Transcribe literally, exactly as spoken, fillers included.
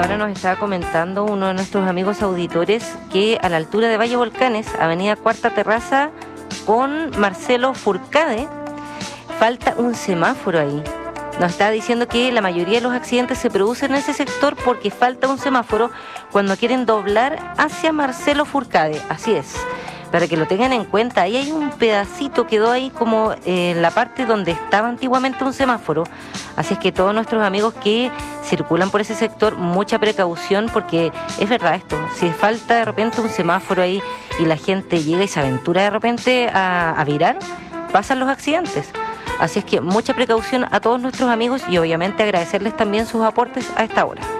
ahora nos estaba comentando uno de nuestros amigos auditores que a la altura de Valle Volcanes, avenida Cuarta Terraza con Marcelo Furcade, falta un semáforo ahí. Nos está diciendo que la mayoría de los accidentes se producen en ese sector porque falta un semáforo cuando quieren doblar hacia Marcelo Furcade. Así es, para que lo tengan en cuenta. Ahí hay un pedacito, quedó ahí como eh, en la parte donde estaba antiguamente un semáforo. Así es que todos nuestros amigos que circulan por ese sector, mucha precaución, porque es verdad esto, si falta de repente un semáforo ahí y la gente llega y se aventura de repente a, a virar, pasan los accidentes. Así es que mucha precaución a todos nuestros amigos y obviamente agradecerles también sus aportes a esta hora.